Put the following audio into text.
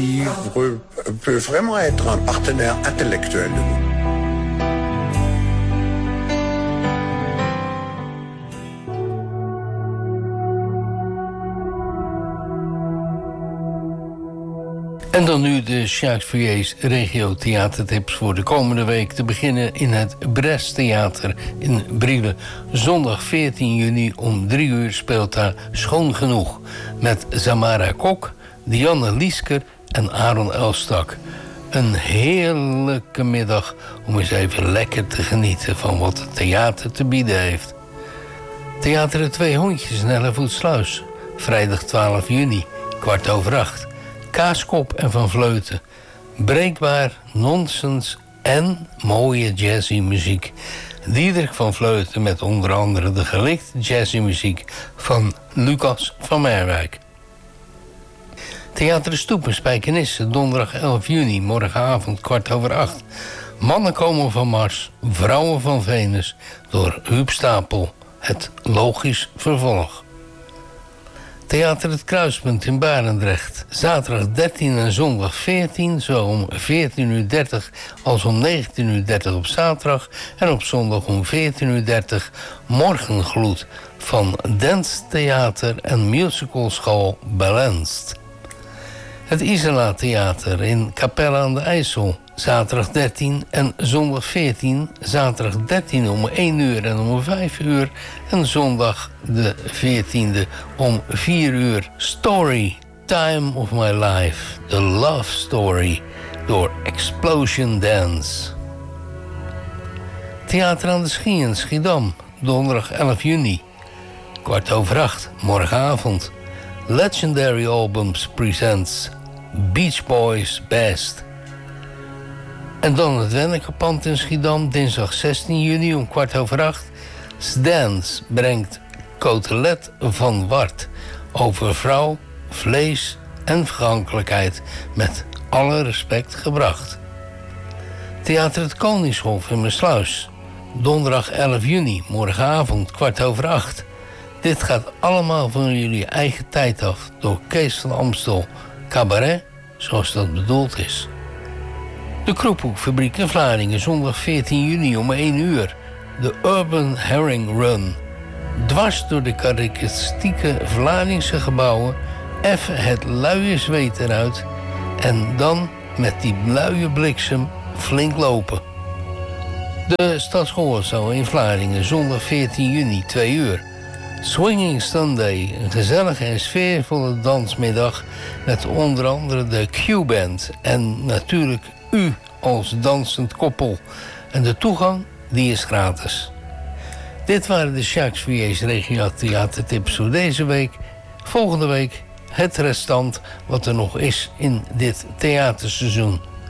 qui peut vraiment être un partenaire intellectuel de vous. En dan nu de Jacques Villier's regio theatertips voor de komende week. Te beginnen in het Brest Theater in Brielle. Zondag 14 juni om 3 uur speelt daar Schoon Genoeg. Met Zamara Kok, Dianne Liesker en Aaron Elstak. Een heerlijke middag om eens even lekker te genieten van wat het theater te bieden heeft. Theater De Twee Hondjes in Hellevoetsluis. Vrijdag 12 juni, 7:15. Kaaskop en Van Vleuten. Breekbaar, nonsens en mooie jazzy muziek. Diederik van Vleuten met onder andere de gelikte jazzy muziek van Lucas van Merwijk. Theater De Stoep in Spijkenisse, donderdag 11 juni, morgenavond 7:15. Mannen komen van Mars, vrouwen van Venus, door Huub Stapel. Het logisch vervolg. Theater Het Kruispunt in Barendrecht. Zaterdag 13 en zondag 14, zo om 14:30 als om 19:30 op zaterdag. En op zondag om 14:30 Morgengloed van Dance Theater en Musicalschool Balanced. Het Isola Theater in Capelle aan de IJssel. Zaterdag 13 en zondag 14. Zaterdag 13 om 1 uur en om 5 uur. En zondag de 14e om 4 uur. Story, Time of My Life. The Love Story door Explosion Dance. Theater aan de Schie in Schiedam. Donderdag 11 juni. 7:15, morgenavond. Legendary Albums presents Beach Boys Best. En dan het Wennekepand in Schiedam, dinsdag 16 juni om 7:15. Stans brengt Cotelet van Wart over vrouw, vlees en vergankelijkheid met alle respect gebracht. Theater Het Koningshof in Mersluis, donderdag 11 juni, morgenavond 7:15. Dit gaat allemaal van jullie eigen tijd af door Kees van Amstel. Cabaret, zoals dat bedoeld is. De Kroephoekfabriek in Vlaardingen, zondag 14 juni om 1 uur. De Urban Herring Run. Dwars door de karakteristieke Vlaardingse gebouwen. Even het luie zweet eruit. En dan met die luie bliksem flink lopen. De Stadschoolzaal in Vlaardingen, zondag 14 juni, 2 uur. Swinging Sunday, een gezellige en sfeervolle dansmiddag met onder andere de Q-band en natuurlijk u als dansend koppel. En de toegang, die is gratis. Dit waren de Jacques Villier's Regio Theatertips voor deze week. Volgende week het restant wat er nog is in dit theaterseizoen.